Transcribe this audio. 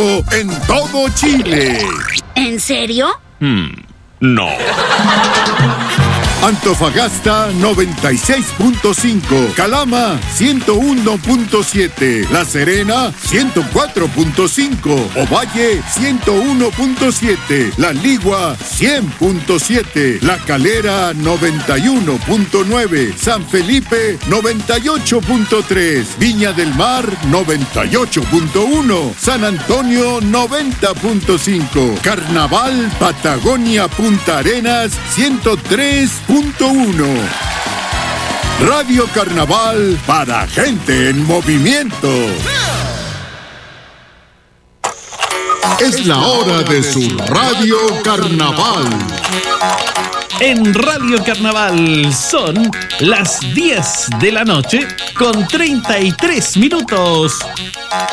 rojo en todo Chile. ¿En serio? No. Antofagasta 96.5, Calama 101.7, La Serena 104.5, Ovalle 101.7, La Ligua 100.7, La Calera 91.9, San Felipe 98.3, Viña del Mar 98.1, San Antonio 90.5, Carnaval Patagonia Punta Arenas 103.1. Radio Carnaval para gente en movimiento. Es la hora de su Radio Carnaval. En Radio Carnaval son las 10 de la noche con 33 minutos.